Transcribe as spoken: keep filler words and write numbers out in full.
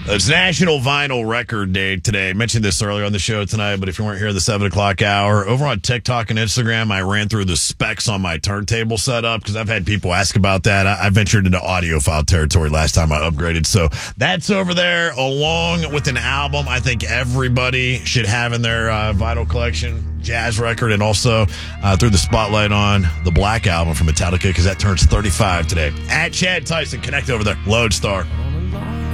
It's National Vinyl Record Day today. I mentioned this earlier on the show tonight, but if you weren't here at the seven o'clock hour, over on TikTok and Instagram, I ran through the specs on my turntable setup because I've had people ask about that. I, I ventured into audiophile territory last time I upgraded. So that's over there along with an album I think everybody should have in their uh, vinyl collection, jazz record, and also uh, threw the spotlight on the Black Album from Metallica because that turns thirty-five today. At Chad Tyson, connect over there. Lodestar.